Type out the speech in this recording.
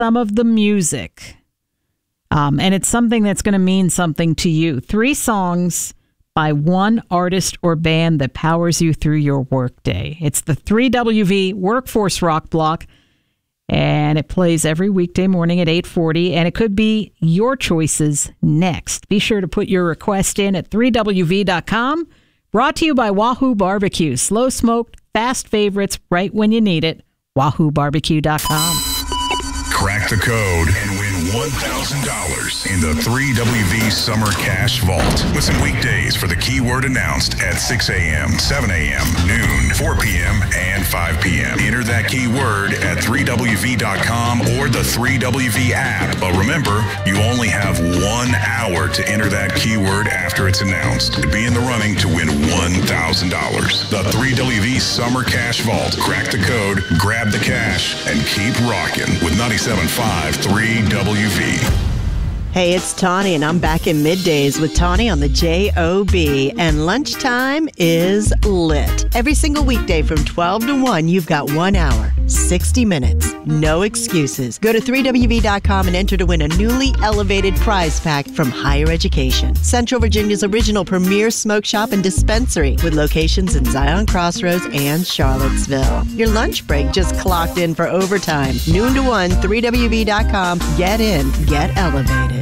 some of the music. And it's something that's going to mean something to you. 3 songs by one artist or band that powers you through your workday. It's the 3WV Workforce Rock Block, and it plays every weekday morning at 8:40, and it could be your choices next. Be sure to put your request in at 3WV.com. Brought to you by Wahoo Barbecue. Slow smoked, fast favorites right when you need it. WahooBarbecue.com. Crack the code and win $1,000 in the 3WV Summer Cash Vault. Listen weekdays for the keyword announced at 6 a.m., 7 a.m., noon, 4 p.m., and 5 p.m. Enter that keyword at 3WV.com or the 3WV app. But remember, you only have 1 hour to enter that keyword after it's announced to be in the running to win $1,000. The 3WV Summer Cash Vault. Crack the code, grab the cash, and keep rocking with 97.5 3WV. Hey, it's Tawny, and I'm back in middays with Tawny on the JOB, and lunchtime is lit. Every single weekday from 12 to 1, you've got 1 hour, 60 minutes, no excuses. Go to 3WV.com and enter to win a newly elevated prize pack from Higher Education, Central Virginia's original premier smoke shop and dispensary with locations in Zion Crossroads and Charlottesville. Your lunch break just clocked in for overtime. Noon to 1, 3WV.com. Get in, get elevated.